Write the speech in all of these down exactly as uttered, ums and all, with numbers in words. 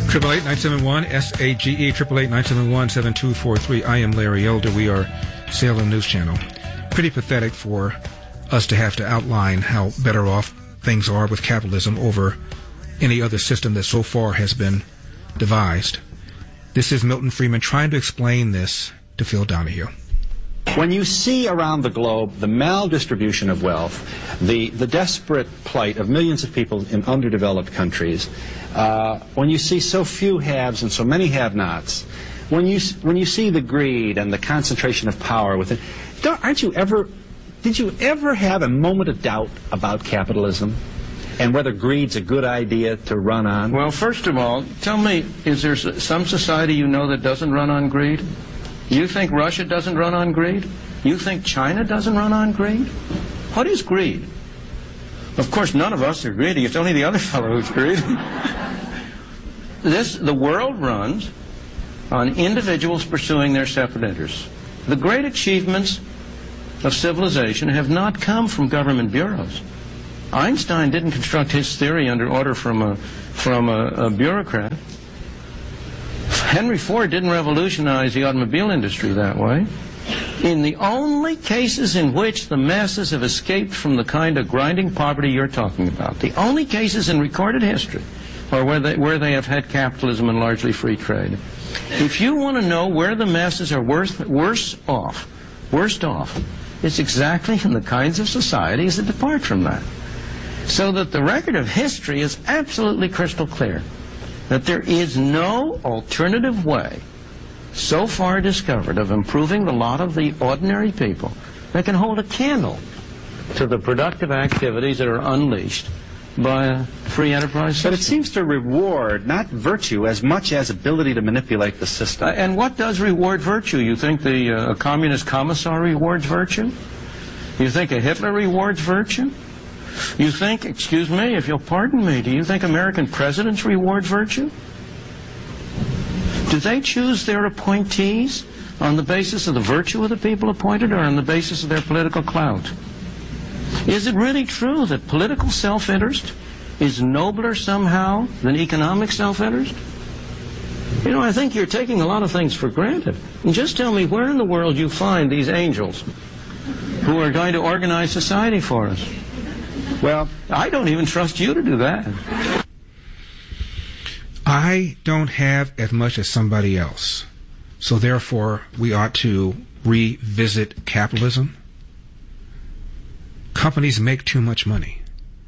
Triple eight nine seven one S A G E triple eight nine seven one seven two four three. I am Larry Elder. We are Salem News Channel. Pretty pathetic for us to have to outline how better off things are with capitalism over any other system that so far has been devised. This is Milton Friedman trying to explain this to Phil Donahue. When you see around the globe the maldistribution of wealth, the, the desperate plight of millions of people in underdeveloped countries, uh, when you see so few haves and so many have-nots, when you, when you see the greed and the concentration of power within, don't, aren't you ever, did you ever have a moment of doubt about capitalism and whether greed's a good idea to run on? Well, first of all, tell me, is there some society you know that doesn't run on greed? You think Russia doesn't run on greed? You think China doesn't run on greed? What is greed? Of course, none of us are greedy. It's only the other fellow who's greedy. This, the world runs on individuals pursuing their separate interests. The great achievements of civilization have not come from government bureaus. Einstein didn't construct his theory under order from a, from a, a bureaucrat. Henry Ford didn't revolutionize the automobile industry that way. In the only cases in which the masses have escaped from the kind of grinding poverty you're talking about, the only cases in recorded history are where they, where they have had capitalism and largely free trade. If you want to know where the masses are worse, worse off, worst off, it's exactly in the kinds of societies that depart from that. So that the record of history is absolutely crystal clear. That there is no alternative way so far discovered of improving the lot of the ordinary people that can hold a candle to the productive activities that are unleashed by a free enterprise system. But it seems to reward not virtue as much as ability to manipulate the system. Uh, and what does reward virtue? You think the uh, communist commissar rewards virtue? You think a Hitler rewards virtue? You think, excuse me, if you'll pardon me, do you think American presidents reward virtue? Do they choose their appointees on the basis of the virtue of the people appointed or on the basis of their political clout? Is it really true that political self-interest is nobler somehow than economic self-interest? You know, I think you're taking a lot of things for granted. And just tell me where in the world you find these angels who are going to organize society for us. Well, I don't even trust you to do that. I don't have as much as somebody else. So therefore, we ought to revisit capitalism. Companies make too much money.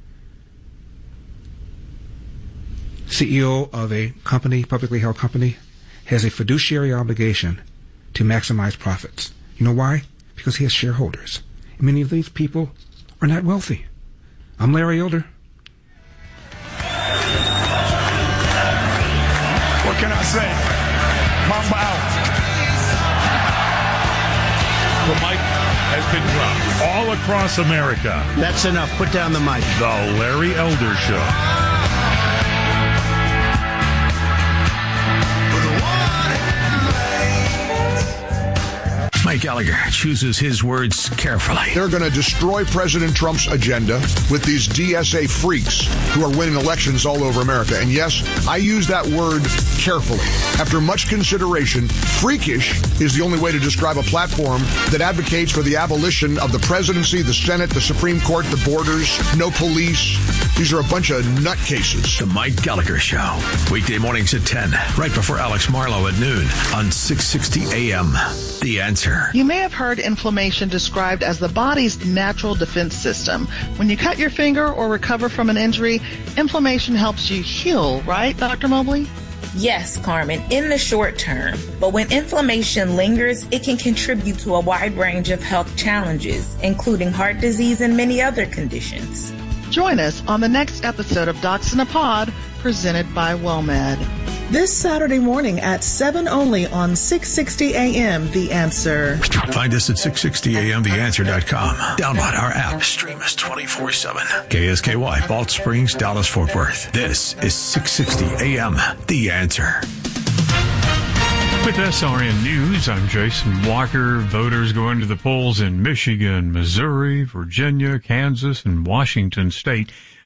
C E O of a company, publicly held company, has a fiduciary obligation to maximize profits. You know why? Because he has shareholders. Many of these people are not wealthy. I'm Larry Elder. What can I say? Mamba out. The mic has been dropped all across America. That's enough. Put down the mic. The Larry Elder Show. Mike Gallagher chooses his words carefully. They're going to destroy President Trump's agenda with these D S A freaks who are winning elections all over America. And yes, I use that word carefully. After much consideration, freakish is the only way to describe a platform that advocates for the abolition of the presidency, the Senate, the Supreme Court, the borders, no police. These are a bunch of nutcases. The Mike Gallagher Show. Weekday mornings at ten, right before Alex Marlowe at noon on six sixty A M. The Answer. You may have heard inflammation described as the body's natural defense system. When you cut your finger or recover from an injury, inflammation helps you heal, right, Doctor Mobley? Yes, Carmen, in the short term. But when inflammation lingers, it can contribute to a wide range of health challenges, including heart disease and many other conditions. Join us on the next episode of Docs in a Pod, presented by WellMed. This Saturday morning at seven only on six sixty A M, The Answer. Find us at six sixty A M the answer dot com. Download our app. Stream us twenty-four seven. K S K Y, Balch Springs, Dallas, Fort Worth. This is six sixty A M, The Answer. With S R N News, I'm Jason Walker. Voters going to the polls in Michigan, Missouri, Virginia, Kansas, and Washington State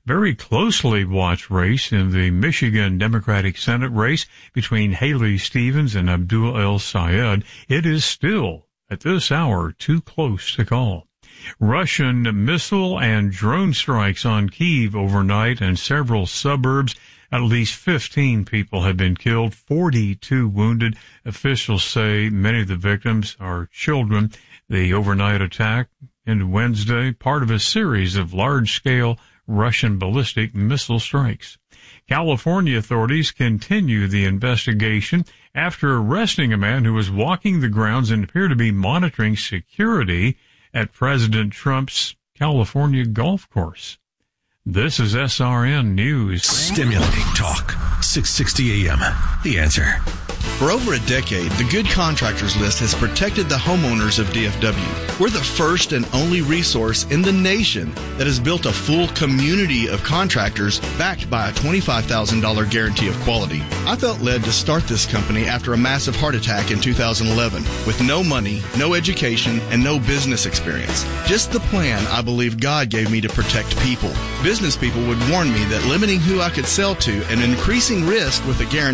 very closely watched race in the Michigan Democratic Senate race between Haley Stevens and Abdul El Sayed. It is still, at this hour, too close to call. Russian missile and drone strikes on Kyiv overnight and several suburbs. At least fifteen people have been killed, forty-two wounded. Officials say many of the victims are children. The overnight attack ended Wednesday, part of a series of large-scale Russian ballistic missile strikes. California authorities continue the investigation after arresting a man who was walking the grounds and appeared to be monitoring security at President Trump's California golf course. This is S R N News. Stimulating talk. six sixty A M. The Answer. For over a decade, the Good Contractors List has protected the homeowners of D F W. We're the first and only resource in the nation that has built a full community of contractors backed by a twenty-five thousand dollars guarantee of quality. I felt led to start this company after a massive heart attack in two thousand eleven with no money, no education, and no business experience. Just the plan I believe God gave me to protect people. Business people would warn me that limiting who I could sell to and increasing risk with a guarantee